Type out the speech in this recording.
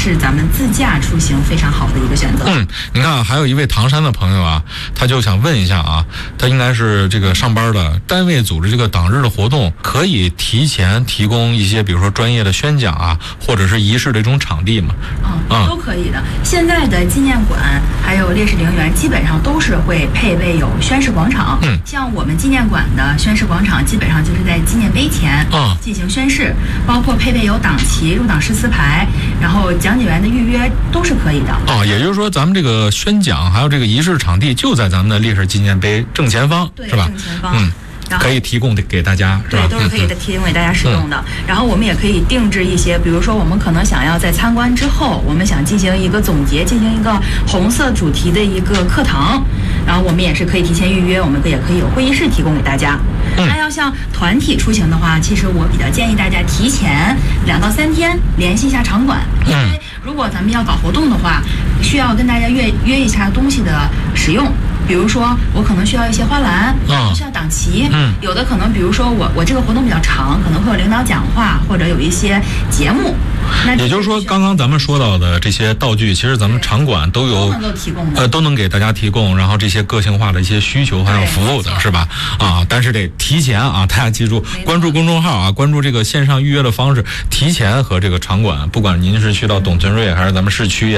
是咱们自驾出行非常好的一个选择。 你看还有一位唐山的朋友啊，他就想问一下啊，他应该是这个上班的单位组织这个党日的活动，可以提前提供一些比如说专业的宣讲啊，或者是仪式的一种场地吗？ 都可以的。现在的纪念馆还有烈士陵园基本上都是会配备有宣誓广场。像我们纪念馆的宣誓广场基本上就是在纪念碑前进行宣誓，包括配备有党旗、入党誓词牌，然后讲解员的预约都是可以的。 也就是说咱们这个宣讲还有这个仪式场地就在咱们的烈士纪念碑正前方，是吧？ 正前方。 可以提供给大家，是吧？ 对，都是可以提供给大家使用的。然后我们也可以定制一些，比如说我们可能想要在参观之后，我们想进行一个总结，进行一个红色主题的一个课堂，然后我们也是可以提前预约，我们也可以有会议室提供给大家。那要像团体出行的话，其实我比较建议大家提前2到3天联系一下场馆，因为如果咱们要搞活动的话，需要跟大家约一下东西的使用。比如说我可能需要一些花篮，需要党旗，有的可能比如说我这个活动比较长，可能会有领导讲话或者有一些节目。 也就是说刚刚咱们说到的这些道具，其实咱们场馆都有能够提供的， 都能给大家提供，然后这些个性化的一些需求还有服务的，是吧？但是得提前啊，大家记住关注公众号啊，关注这个线上预约的方式，提前和这个场馆，不管您是去到董存瑞还是咱们市区